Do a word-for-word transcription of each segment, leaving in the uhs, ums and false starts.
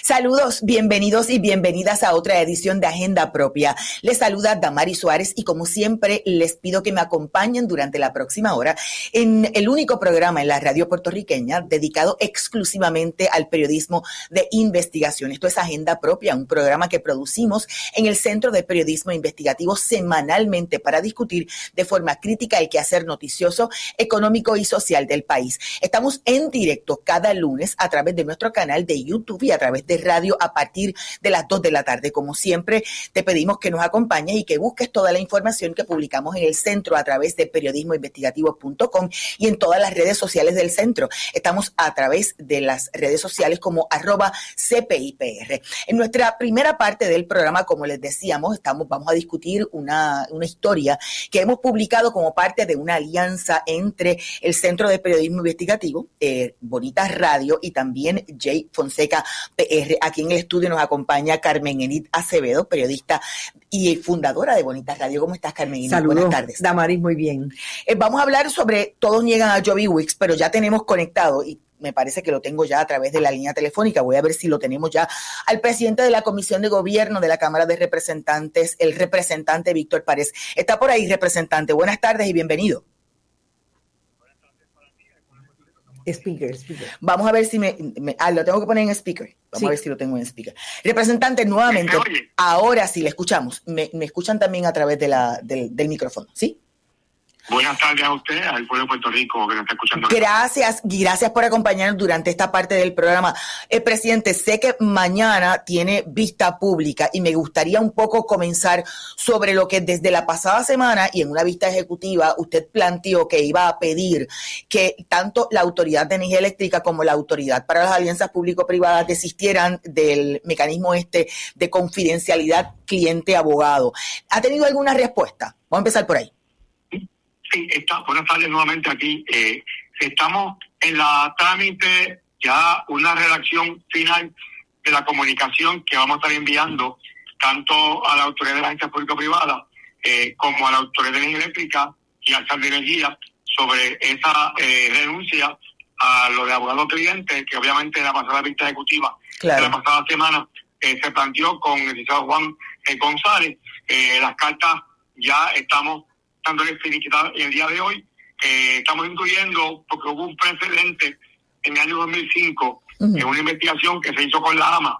Saludos, bienvenidos y bienvenidas a otra edición de Agenda Propia. Les saluda Damaris Suárez y como siempre les pido que me acompañen durante la próxima hora en el único programa en la radio puertorriqueña dedicado exclusivamente al periodismo de investigación. Esto es Agenda Propia, un programa que producimos en el Centro de Periodismo Investigativo semanalmente para discutir de forma crítica el quehacer noticioso, económico y social del país. Estamos en directo cada lunes a través de nuestro canal de YouTube y a través de radio a partir de las dos de la tarde. Como siempre, te pedimos que nos acompañes y que busques toda la información que publicamos en el centro a través de periodismo investigativo punto com y en todas las redes sociales del centro. Estamos a través de las redes sociales como arroba C P I P R. En nuestra primera parte del programa, como les decíamos, estamos, vamos a discutir una, una historia que hemos publicado como parte de una alianza entre el Centro de Periodismo Investigativo, eh, Bonitas Radio y también Jay Fonseca P R. Aquí en el estudio nos acompaña Carmen Enid Acevedo, periodista y fundadora de Bonitas Radio. ¿Cómo estás, Carmen Enid? Saludos. Buenas tardes. Damaris, muy bien. Eh, vamos a hablar sobre Todos niegan a Joby Wicks, pero ya tenemos conectado y me parece que lo tengo ya a través de la línea telefónica. Voy a ver si lo tenemos ya al presidente de la Comisión de Gobierno de la Cámara de Representantes, el representante Víctor Párez. Está por ahí, representante. Buenas tardes y bienvenido. Speaker, speaker. Vamos a ver si me, me ah, lo tengo que poner en speaker. Vamos sí. a ver si lo tengo en speaker. Representante, nuevamente, ahora sí le escuchamos. Me, me escuchan también a través de la, del, del micrófono, ¿sí? Buenas tardes a usted, al pueblo de Puerto Rico que nos está escuchando. Gracias, y gracias por acompañarnos durante esta parte del programa. Eh, presidente, sé que mañana tiene vista pública y me gustaría un poco comenzar sobre lo que desde la pasada semana y en una vista ejecutiva usted planteó que iba a pedir que tanto la Autoridad de Energía Eléctrica como la Autoridad para las Alianzas Público-Privadas desistieran del mecanismo este de confidencialidad cliente-abogado. ¿Ha tenido alguna respuesta? Vamos a empezar por ahí. Sí, está, buenas tardes nuevamente aquí. Eh, estamos en la trámite ya una redacción final de la comunicación que vamos a estar enviando tanto a la Autoridad de las Agencias Público-Privadas eh, como a la Autoridad de Energía Eléctrica y al Sal de Energía sobre esa eh, renuncia a lo de abogado cliente, que obviamente en la pasada vista ejecutiva claro. de la pasada semana eh, se planteó con el licenciado Juan eh, González. Eh, las cartas ya estamos dándole finiquitada en el día de hoy. Eh, estamos incluyendo, porque hubo un precedente en el año dos mil cinco, uh-huh. en una investigación que se hizo con la A M A,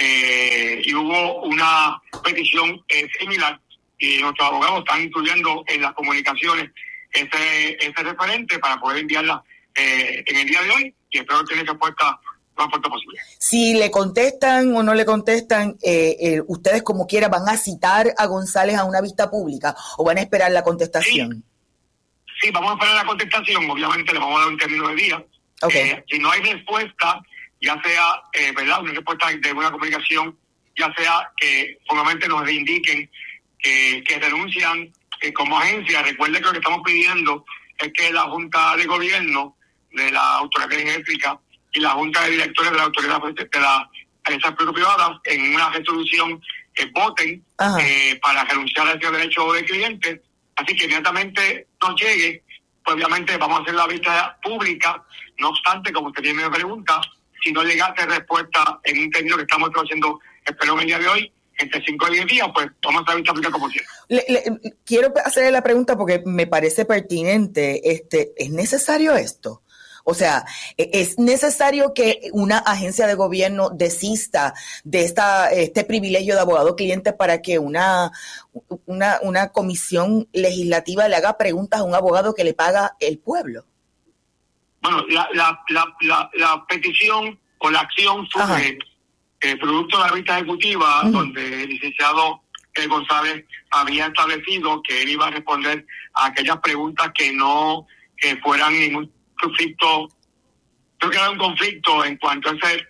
eh, y hubo una petición eh, similar, y nuestros abogados están incluyendo en las comunicaciones ese, ese referente para poder enviarla eh, en el día de hoy, y espero tener respuesta lo más pronto posible. Si le contestan o no le contestan, eh, eh, ustedes como quiera van a citar a González a una vista pública o van a esperar la contestación. Sí, sí vamos a esperar la contestación, obviamente le vamos a dar un término de día. Okay. Eh, si no hay respuesta, ya sea, eh, ¿verdad? Una respuesta de una comunicación, ya sea que solamente nos indiquen que, que renuncian eh, como agencia. Recuerde que lo que estamos pidiendo es que la Junta de Gobierno de la Autoridad Eléctrica y la Junta de Directores de la Autoridad de las Agencias Público-Privadas en una resolución que voten eh, para renunciar a ese derecho de cliente. Así que inmediatamente nos llegue, pues obviamente vamos a hacer la vista pública. No obstante, como usted tiene me pregunta, si no llegase respuesta en un término que estamos haciendo, espero en el día de hoy, entre cinco y diez días, pues vamos a hacer la vista pública como siempre. Le, le, quiero hacerle la pregunta porque me parece pertinente. Este, ¿es necesario esto? O sea, ¿es necesario que una agencia de gobierno desista de esta este privilegio de abogado cliente para que una, una, una comisión legislativa le haga preguntas a un abogado que le paga el pueblo? Bueno, la, la, la, la, la petición o la acción surge eh, producto de la vista ejecutiva, uh-huh. donde el licenciado eh, González había establecido que él iba a responder a aquellas preguntas que no que fueran ningún conflicto, creo que era un conflicto en cuanto a ese,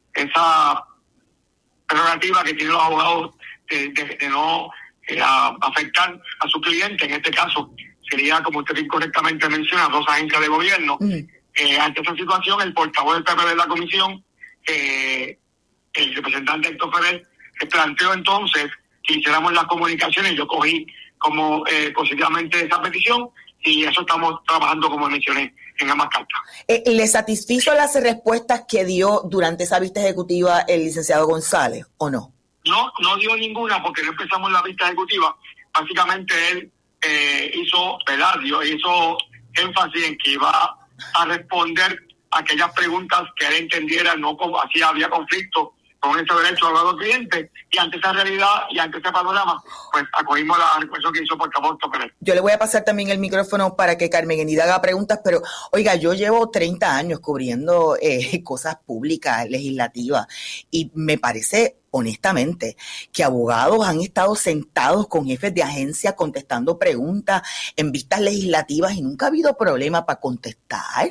esa prerrogativa que tienen los abogados de, de, de no eh, a, afectar a su cliente. En este caso sería, como usted incorrectamente menciona, dos agencias de gobierno. Mm. Eh, ante esa situación, el portavoz del P P D de la comisión, eh, el representante Héctor Ferrer, se planteó entonces que hiciéramos las comunicaciones. Yo cogí como eh, positivamente esa petición y eso estamos trabajando, como mencioné, en ambas cartas. Eh, ¿Le satisfizo las respuestas que dio durante esa vista ejecutiva el licenciado González o no? No, no dio ninguna porque no empezamos la vista ejecutiva. Básicamente él eh, hizo, ¿verdad? hizo énfasis en que iba a responder aquellas preguntas que él entendiera, no como así había conflicto con ese derecho al abogado cliente, y ante esa realidad y ante ese panorama, pues acogimos la recuerdo que hizo por favor Pérez. Yo le voy a pasar también el micrófono para que Carmen Enid haga preguntas, pero oiga, yo llevo treinta años cubriendo eh, cosas públicas, legislativas, y me parece, honestamente, que abogados han estado sentados con jefes de agencia contestando preguntas en vistas legislativas y nunca ha habido problema para contestar.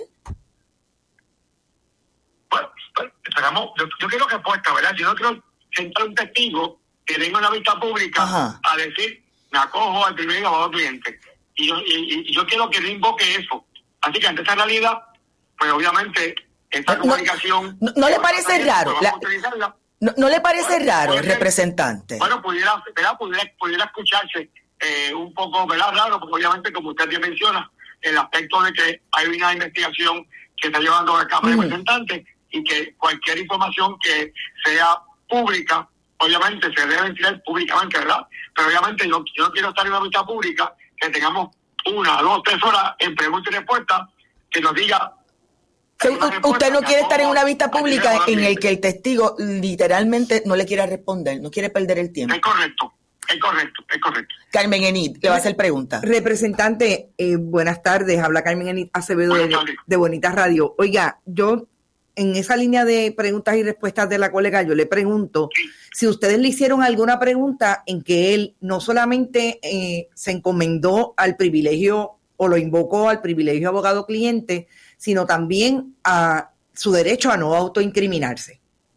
Bueno, pues, esperamos, yo, yo quiero respuesta, ¿verdad? Yo no quiero sentar un testigo que venga a una vista pública Ajá. a decir, me acojo al primer abogado cliente. Y yo, y, y yo quiero que no invoque eso. Así que ante esa realidad, pues obviamente, esta no, comunicación... ¿No, no, no le parece raro? La, no, ¿No le parece bueno, raro, el representante? Bueno, pudiera, ¿verdad? Pudiera, pudiera escucharse eh, un poco, ¿verdad? Raro, porque obviamente, como usted bien menciona, el aspecto de que hay una investigación que está llevando a cabo el mm. representante, y que cualquier información que sea pública, obviamente se debe ser públicamente, ¿verdad? Pero obviamente yo, yo no quiero estar en una vista pública que tengamos una, dos, tres horas en pregunta y respuesta que nos diga... Usted no quiere estar en una vista pública en el que el testigo literalmente no le quiera responder, no quiere perder el tiempo. Es correcto. Es correcto, es correcto. Carmen Enid, le va a hacer pregunta. Representante, eh, buenas tardes. Habla Carmen Enid Acevedo de, de Bonita Radio. Oiga, yo... en esa línea de preguntas y respuestas de la colega, yo le pregunto si ustedes le hicieron alguna pregunta en que él no solamente eh, se encomendó al privilegio o lo invocó al privilegio abogado-cliente, sino también a su derecho a no autoincriminarse.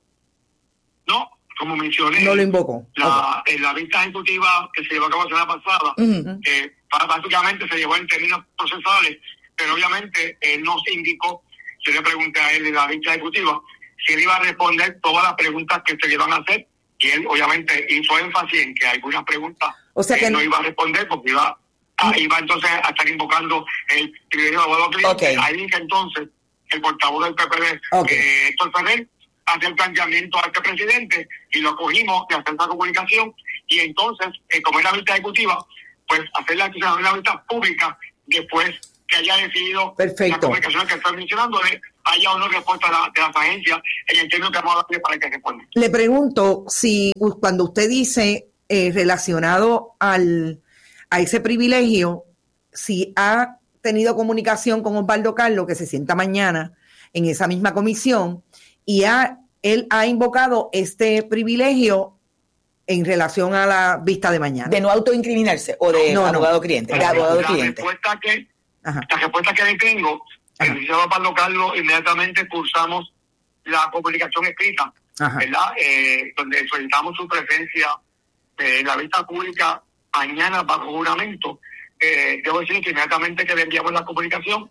No, como mencioné, no lo invocó. La, okay. En la vista ejecutiva que se llevó a cabo la semana pasada, uh-huh. eh, básicamente se llevó en términos procesales, pero obviamente eh, no se indicó. Yo le pregunté a él en la vista ejecutiva si él iba a responder todas las preguntas que se le iban a hacer, y él obviamente hizo énfasis en que algunas preguntas o sea que él no iba a responder porque iba, a, iba entonces a estar invocando el privilegio de abogado cliente. Okay. Ahí que entonces el portavoz del P P D, okay. eh, Héctor Ferrer, hace el planteamiento a este presidente y lo cogimos de hacer esa comunicación, y entonces, eh, como es la vista ejecutiva, pues hacer la, la vista pública después que haya decidido Perfecto. La comunicación que estoy mencionando, haya o no respuesta de, la, de las agencias en el término que vamos a darle para que responda. Le pregunto si cuando usted dice eh, relacionado al a ese privilegio, si ha tenido comunicación con Osvaldo Carlos, que se sienta mañana en esa misma comisión, y ha, él ha invocado este privilegio en relación a la vista de mañana. De no autoincriminarse o de no, abogado no. cliente. De abogado la cliente. Respuesta que Ajá. La respuesta que le tengo, el licenciado Osvaldo Carlos, inmediatamente cursamos la comunicación escrita, Ajá. ¿verdad? Eh, donde solicitamos su presencia eh, en la vista pública mañana bajo juramento. Eh, debo decir que inmediatamente que le enviamos la comunicación,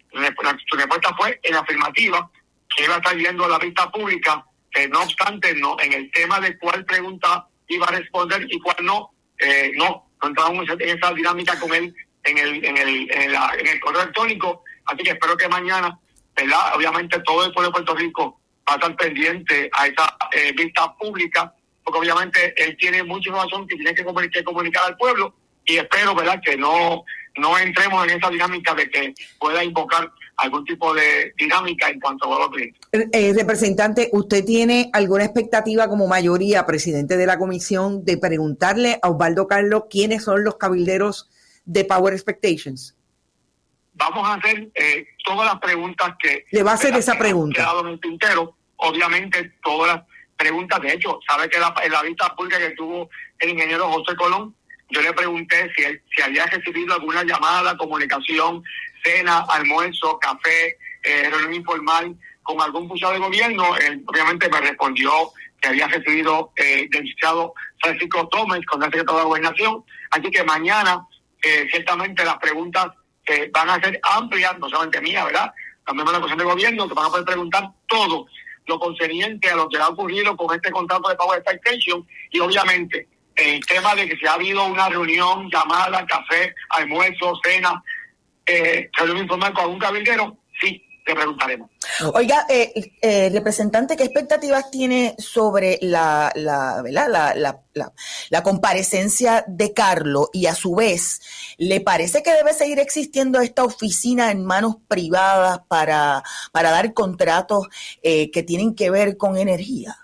su respuesta fue en afirmativa, que iba a estar viendo la vista pública, eh, no obstante, no en el tema de cuál pregunta iba a responder y cuál no, eh, no, no entramos en esa dinámica con él en el en el en, la, en el correo electrónico, así que espero que mañana, ¿verdad? Obviamente todo el pueblo de Puerto Rico va a estar pendiente a esa eh, vista pública, porque obviamente él tiene mucha información que tiene que comunicar, que comunicar al pueblo, y espero, ¿verdad?, que no no entremos en esa dinámica de que pueda invocar algún tipo de dinámica en cuanto a los clientes. Eh, representante, ¿usted tiene alguna expectativa como mayoría, presidente de la comisión, de preguntarle a Osvaldo Carlos quiénes son los cabilderos de Power Expectations? Vamos a hacer eh, todas las preguntas que... Le va a hacer esa pregunta. Quedado en el tintero. Obviamente, todas las preguntas. De hecho, sabe que la, en la vista pública que tuvo el ingeniero José Colón, yo le pregunté si, él, si había recibido alguna llamada, comunicación, cena, almuerzo, café, eh, reunión informal con algún funcionario de gobierno. Él obviamente me respondió que había recibido eh, del licenciado Francisco Gómez con el secretario de Gobernación. Así que mañana... Eh, ciertamente las preguntas eh, van a ser amplias, no solamente mías, ¿verdad? También van a la Comisión de Gobierno, que van a poder preguntar todo lo concerniente a lo que ha ocurrido con este contrato de Power Expectation, y obviamente el tema de que si ha habido una reunión, llamada, café, almuerzo, cena, eh, reunión informal con algún cabildero, sí te preguntaremos. Oiga, eh, eh, representante, ¿qué expectativas tiene sobre la la, ¿verdad? la, la, la, la comparecencia de Carlos? Y a su vez, ¿le parece que debe seguir existiendo esta oficina en manos privadas para, para dar contratos eh, que tienen que ver con energía?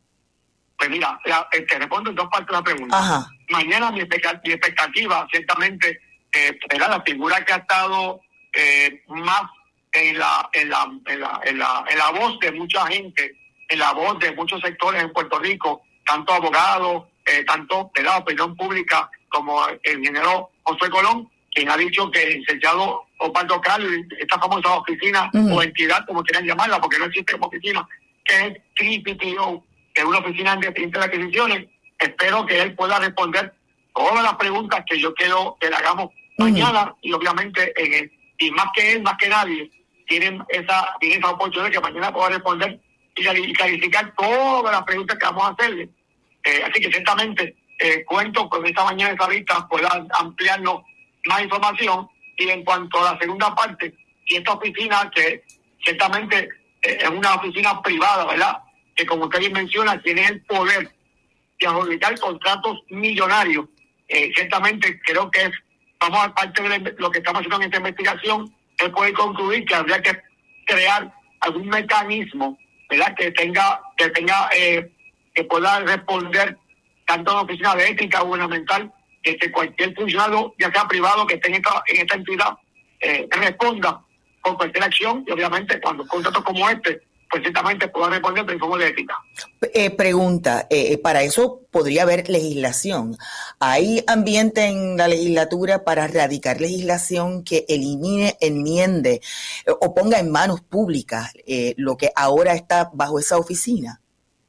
Pues mira, la, eh, te respondo en dos partes de la pregunta. Ajá. Mañana mi expectativa, mi expectativa ciertamente, eh, era la figura que ha estado eh, más en la, en la, en la, en la, en la voz de mucha gente, en la voz de muchos sectores en Puerto Rico, tanto abogados, eh, tanto de la opinión pública como el ingeniero José Colón, quien ha dicho que el licenciado Osvaldo Carlos, esta famosa oficina uh-huh. o entidad, como quieran llamarla, porque no existe como oficina, que es T P P O, que es una oficina independiente de adquisiciones, espero que él pueda responder todas las preguntas que yo quiero que le hagamos uh-huh. mañana, y obviamente en el, y más que él, más que nadie, tienen esa, tienen esa oportunidad que mañana pueda responder y clarificar todas las preguntas que vamos a hacerle. Eh, así que ciertamente eh, cuento con esta mañana esa lista, pueda ampliarnos más información. Y en cuanto a la segunda parte, si esta oficina, que ciertamente eh, es una oficina privada, ¿verdad?, que como usted bien menciona, tiene el poder de adjudicar contratos millonarios, eh, ciertamente creo que es, vamos a parte de lo que estamos haciendo en esta investigación, él puede concluir que habría que crear algún mecanismo, ¿verdad?, que tenga, que tenga, eh, que pueda responder tanto a la oficina de ética gubernamental, que cualquier funcionario, ya sea privado, que esté en esta, en esta entidad, eh, responda por cualquier acción, y obviamente cuando contratos como este, pues ciertamente pueda responder de forma de ética. Eh, pregunta, eh, para eso podría haber legislación. ¿Hay ambiente en la legislatura para radicar legislación que elimine, enmiende eh, o ponga en manos públicas eh, lo que ahora está bajo esa oficina?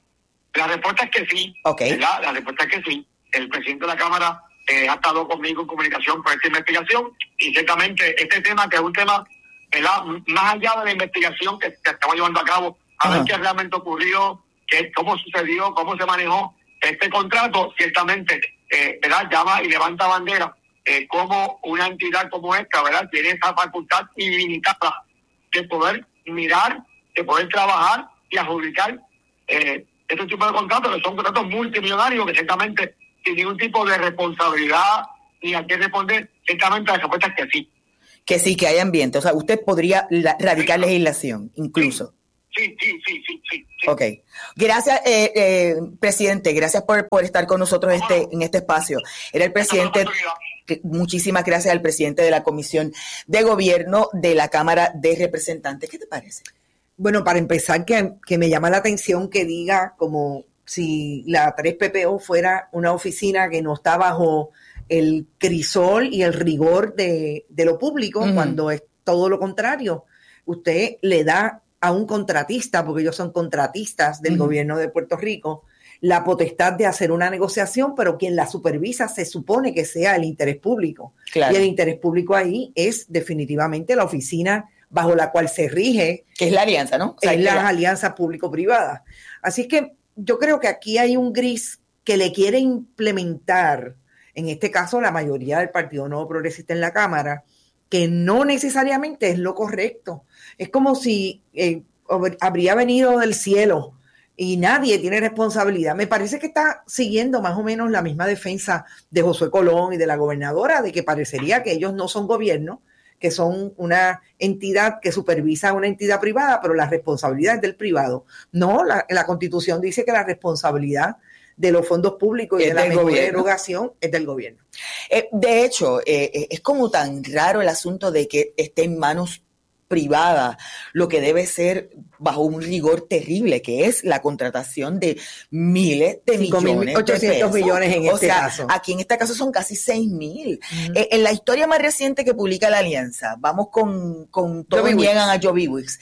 La respuesta es que sí. Okay. ¿Verdad? La respuesta es que sí. El presidente de la Cámara eh, ha estado conmigo en comunicación por esta investigación, y ciertamente este tema, que es un tema, ¿verdad?, más allá de la investigación que, que estamos llevando a cabo, a uh-huh. ver qué realmente ocurrió, qué, cómo sucedió, cómo se manejó este contrato, ciertamente, eh, ¿verdad?, llama y levanta bandera, eh, como una entidad como esta, ¿verdad?, tiene esa facultad ilimitada de poder mirar, de poder trabajar y adjudicar eh, este tipo de contratos, que son contratos multimillonarios, que ciertamente sin ningún tipo de responsabilidad ni a qué responder, ciertamente la respuesta es que sí. Que sí, que hay ambiente. O sea, usted podría la, radicar sí, legislación, incluso. Sí, sí, sí, sí, sí. sí. Ok. Gracias, eh, eh, presidente. Gracias por, por estar con nosotros este, en este espacio. Era el presidente. Muchísimas gracias al presidente de la Comisión de Gobierno de la Cámara de Representantes. ¿Qué te parece? Bueno, para empezar, que, que me llama la atención que diga como si la tres P P O fuera una oficina que no está bajo el crisol y el rigor de, de lo público, uh-huh. cuando es todo lo contrario. Usted le da a un contratista, porque ellos son contratistas del uh-huh. gobierno de Puerto Rico, la potestad de hacer una negociación, pero quien la supervisa se supone que sea el interés público. Claro. Y el interés público ahí es definitivamente la oficina bajo la cual se rige. Que es la alianza, ¿no? O sea, es la, la alianza público-privada. Así es que yo creo que aquí hay un gris que le quiere implementar, en este caso la mayoría del Partido Nuevo Progresista en la Cámara, que no necesariamente es lo correcto. Es como si eh, habría venido del cielo y nadie tiene responsabilidad. Me parece que está siguiendo más o menos la misma defensa de Josué Colón y de la gobernadora, de que parecería que ellos no son gobierno, que son una entidad que supervisa a una entidad privada, pero la responsabilidad es del privado. No, la, la Constitución dice que la responsabilidad de los fondos públicos y de la mejor erogación es del gobierno. Eh, de hecho, eh, es como tan raro el asunto de que esté en manos privadas, lo que debe ser bajo un rigor terrible, que es la contratación de miles de millones ochocientos millones en este o sea, caso. Aquí en este caso son casi seis mil. Uh-huh. Eh, en la historia más reciente que publica la Alianza, vamos con, con todos niegan a Joe Billings.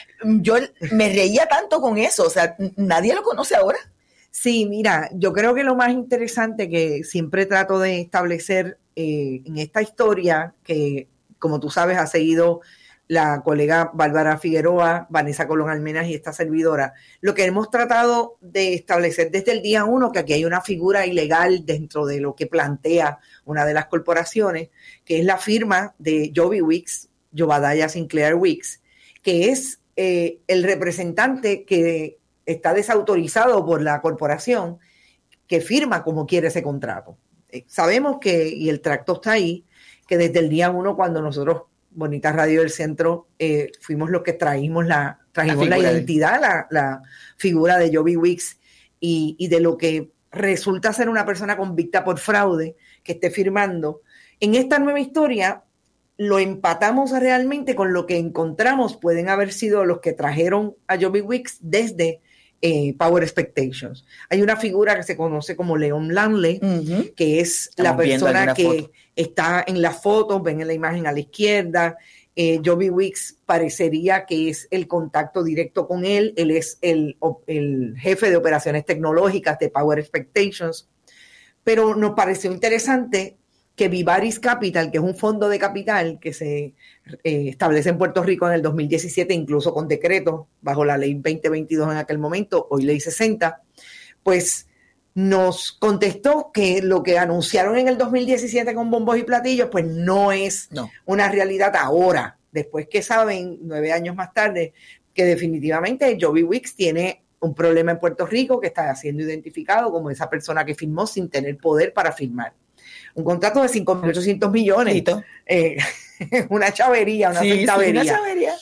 Yo me reía tanto con eso, o sea, nadie lo conoce ahora. Sí, mira, yo creo que lo más interesante que siempre trato de establecer eh, en esta historia, que como tú sabes ha seguido la colega Bárbara Figueroa, Vanessa Colón Almenas y esta servidora, lo que hemos tratado de establecer desde el día uno, que aquí hay una figura ilegal dentro de lo que plantea una de las corporaciones, que es la firma de Joby Wicks, Jobadiah Sinclair Wicks, que es eh, el representante que está desautorizado por la corporación, que firma como quiere ese contrato. Eh, sabemos que, y el tracto está ahí, que desde el día uno, cuando nosotros, Bonita Radio del Centro, eh, fuimos los que traímos la, trajimos la, la identidad, la, la figura de Joby Weeks y, y de lo que resulta ser una persona convicta por fraude que esté firmando. En esta nueva historia lo empatamos realmente con lo que encontramos pueden haber sido los que trajeron a Joby Weeks desde eh, Power Expectations. Hay una figura que se conoce como Leon Lanley, uh-huh. que es Estamos la persona que foto. está en las fotos, ven en la imagen a la izquierda. Eh, Joby Weeks parecería que es el contacto directo con él. Él es el, el jefe de operaciones tecnológicas de Power Expectations. Pero nos pareció interesante que Vivaris Capital, que es un fondo de capital que se eh, establece en Puerto Rico en el dos mil diecisiete, incluso con decreto, bajo la ley veinte veintidós en aquel momento, hoy ley sesenta, pues nos contestó que lo que anunciaron en el dos mil diecisiete con bombos y platillos, pues no es no. una realidad ahora, después que saben, nueve años más tarde, que definitivamente Joby Weeks tiene un problema en Puerto Rico que está siendo identificado como esa persona que firmó sin tener poder para firmar. Un contrato de cinco mil ochocientos millones. Eh, una chavería, una sí, chavería. Sí, una chavería.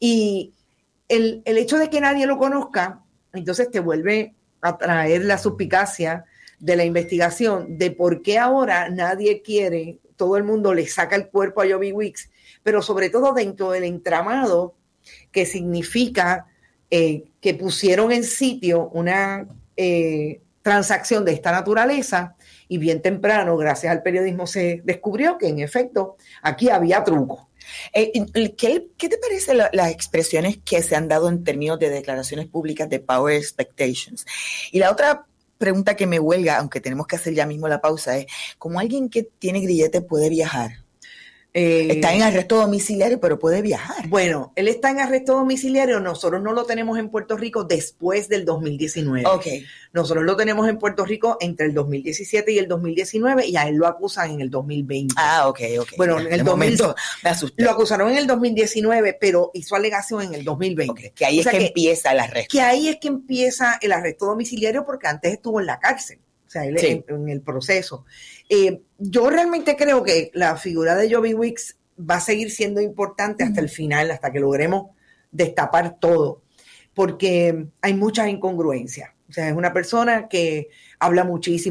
Y el, el hecho de que nadie lo conozca, entonces te vuelve a traer la suspicacia de la investigación de por qué ahora nadie quiere, todo el mundo le saca el cuerpo a Joby Weeks, pero sobre todo dentro del entramado que significa eh, que pusieron en sitio una eh, transacción de esta naturaleza. Y bien temprano, gracias al periodismo, se descubrió que en efecto aquí había truco. Eh, ¿qué, ¿Qué te parece la, las expresiones que se han dado en términos de declaraciones públicas de Power Expectations? Y la otra pregunta que me huelga, aunque tenemos que hacer ya mismo la pausa, es ¿cómo alguien que tiene grillete puede viajar? Eh, está en arresto domiciliario, pero puede viajar. Bueno, él está en arresto domiciliario. Nosotros no lo tenemos en Puerto Rico después del dos mil diecinueve. Okay. Nosotros lo tenemos en Puerto Rico entre el dos mil diecisiete y el dos mil diecinueve y a él lo acusan en el dos mil veinte. Ah, ok, ok. Bueno, en el dos mil momento me asusté. Lo acusaron en el dos mil diecinueve, pero hizo alegación en el dos mil veinte. Okay, que ahí o es que, que empieza el arresto. Que ahí es que empieza el arresto domiciliario porque antes estuvo en la cárcel. O sea, él sí. en, en el proceso. Eh, yo realmente creo que la figura de Joby Weeks va a seguir siendo importante hasta el final, hasta que logremos destapar todo, porque hay muchas incongruencias. O sea, es una persona que habla muchísimo